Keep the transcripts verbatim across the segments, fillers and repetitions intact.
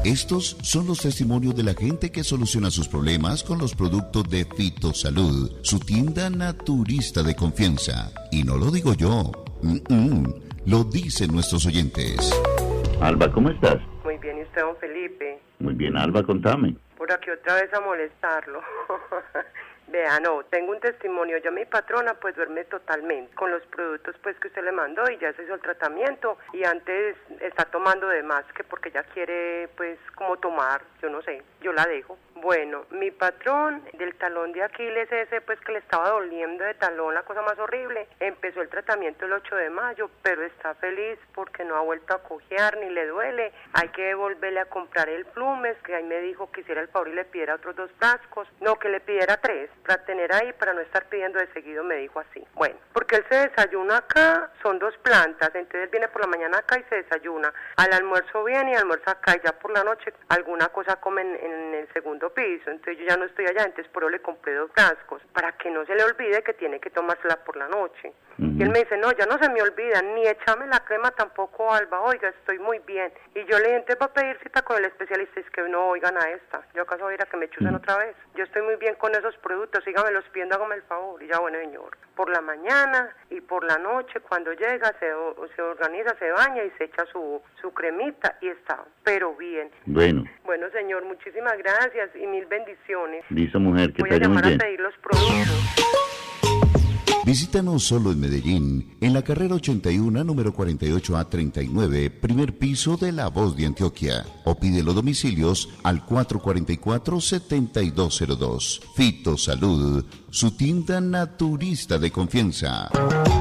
Estos son los testimonios de la gente que soluciona sus problemas con los productos de Fitosalud, su tienda naturista de confianza. Y no lo digo yo, Mm-mm. lo dicen nuestros oyentes. Alba, ¿cómo estás? Muy bien, ¿y usted, don Felipe? Muy bien, Alba, contame. Por aquí otra vez a molestarlo. Vea, no, tengo un testimonio. Yo, mi patrona, pues duerme totalmente con los productos pues que usted le mandó y ya se hizo el tratamiento. Y antes está tomando de más que porque ella quiere pues como tomar, yo no sé, yo la dejo. Bueno, mi patrón del talón de Aquiles ese pues que le estaba doliendo de talón, la cosa más horrible, empezó el tratamiento el ocho de mayo, pero está feliz porque no ha vuelto a cojear ni le duele. Hay que volverle a comprar el Plumes, que ahí me dijo que hiciera el favor y le pidiera otros dos frascos, no, que le pidiera tres, para tener ahí, para no estar pidiendo de seguido, me dijo así. Bueno, porque él se desayuna acá, son dos plantas, entonces él viene por la mañana acá y se desayuna, al almuerzo viene y almuerza acá, y ya por la noche alguna cosa comen en, en el segundo piso, entonces yo ya no estoy allá, entonces por eso le compré dos frascos, para que no se le olvide que tiene que tomársela por la noche. Uh-huh. Y él me dice, no, ya no se me olvida, ni échame la crema tampoco, Alba, oiga, estoy muy bien. Y yo le dije, entonces va a pedir cita con el especialista, es que no oigan a esta, yo acaso voy a ir a que me chusen uh-huh. otra vez. Yo estoy muy bien con esos productos, sígame los pidiendo, hágame el favor. Y ya, bueno, señor, por la mañana y por la noche, cuando llega, se, se organiza, se baña y se echa su, su cremita y está, pero bien. Bueno. Bueno, señor, muchísimas gracias y mil bendiciones. Listo, mujer, que voy te a vaya muy llamar bien. a pedir los productos. Visítanos solo en Medellín, en la carrera ochenta y uno, número cuarenta y ocho A treinta y nueve, primer piso de La Voz de Antioquia. O pide los domicilios al cuatro cuatro cuatro, siete dos cero dos. Fitosalud, su tienda naturista de confianza.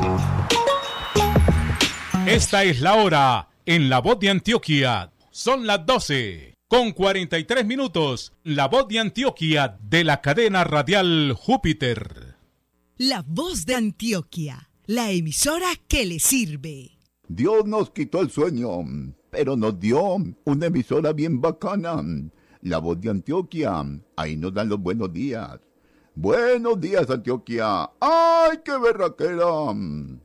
Esta es la hora en La Voz de Antioquia. Son las doce con cuarenta y tres minutos. La Voz de Antioquia de la cadena radial Júpiter. La Voz de Antioquia, la emisora que le sirve. Dios nos quitó el sueño, pero nos dio una emisora bien bacana. La Voz de Antioquia, ahí nos dan los buenos días. Buenos días, Antioquia. ¡Ay, qué berraquera!